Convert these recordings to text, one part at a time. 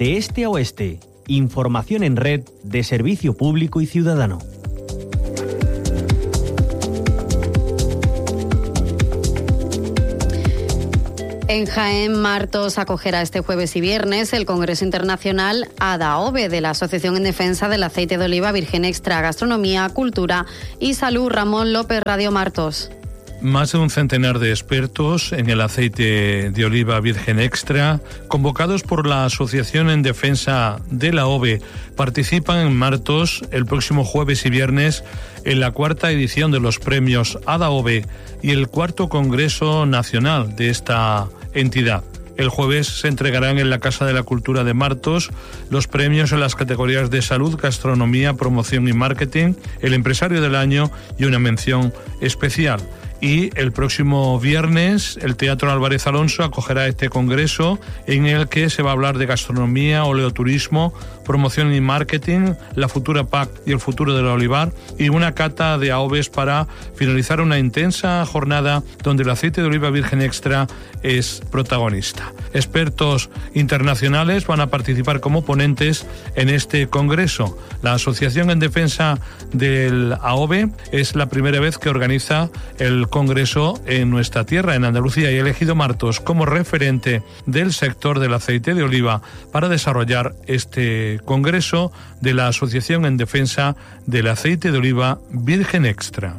de este a oeste. Información en red de servicio público y ciudadano. En Jaén, Martos acogerá este jueves y viernes el Congreso Internacional ADAOVE de la Asociación en Defensa del Aceite de Oliva Virgen Extra, Gastronomía, Cultura y Salud. Ramón López, Radio Martos. Más de un centenar de expertos en el aceite de oliva virgen extra, convocados por la Asociación en Defensa de la OVE, participan en Martos el próximo jueves y viernes en la cuarta edición de los premios ADAOVE y el cuarto Congreso Nacional de esta entidad. El jueves se entregarán en la Casa de la Cultura de Martos los premios en las categorías de salud, gastronomía, promoción y marketing, el empresario del año y una mención especial. Y el próximo viernes el Teatro Álvarez Alonso acogerá este congreso en el que se va a hablar de gastronomía, oleoturismo, promoción y marketing, la futura PAC y el futuro del olivar y una cata de AOVES para finalizar una intensa jornada donde el aceite de oliva virgen extra es protagonista. Expertos internacionales van a participar como ponentes en este congreso. La Asociación en Defensa del AOVE es la primera vez que organiza el congreso en nuestra tierra, en Andalucía, y ha elegido Martos como referente del sector del aceite de oliva para desarrollar este congreso de la Asociación en Defensa del Aceite de Oliva Virgen Extra.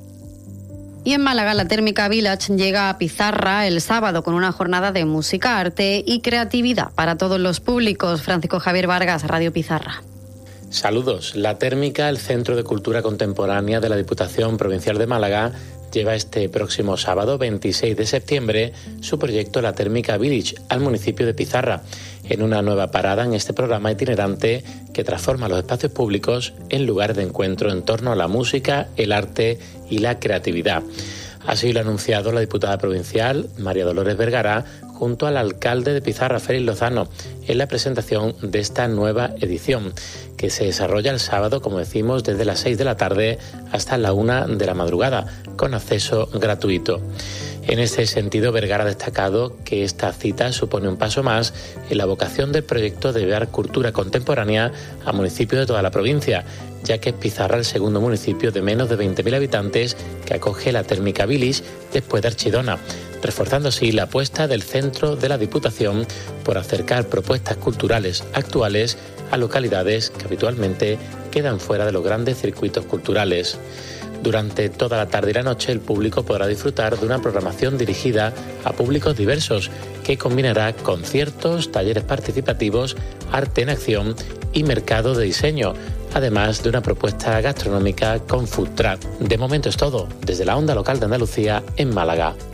Y en Málaga, la Térmica Village llega a Pizarra el sábado con una jornada de música, arte y creatividad para todos los públicos. Francisco Javier Vargas, Radio Pizarra. Saludos. La Térmica, el Centro de Cultura Contemporánea de la Diputación Provincial de Málaga, lleva este próximo sábado 26 de septiembre su proyecto La Térmica Village al municipio de Pizarra, en una nueva parada en este programa itinerante que transforma los espacios públicos en lugares de encuentro en torno a la música, el arte y la creatividad. Así lo ha anunciado la diputada provincial María Dolores Vergara junto al alcalde de Pizarra, Félix Lozano, en la presentación de esta nueva edición, que se desarrolla el sábado, como decimos, desde las 6 de la tarde hasta la 1 de la madrugada, con acceso gratuito. En este sentido, Vergara ha destacado que esta cita supone un paso más en la vocación del proyecto de llevar cultura contemporánea a municipios de toda la provincia, ya que es Pizarra el segundo municipio de menos de 20.000 habitantes que acoge la Térmica Village después de Archidona, reforzando así la apuesta del centro de la Diputación por acercar propuestas culturales actuales a localidades que habitualmente quedan fuera de los grandes circuitos culturales. Durante toda la tarde y la noche el público podrá disfrutar de una programación dirigida a públicos diversos que combinará conciertos, talleres participativos, arte en acción y mercado de diseño, además de una propuesta gastronómica con food truck. De momento es todo, desde la onda local de Andalucía en Málaga.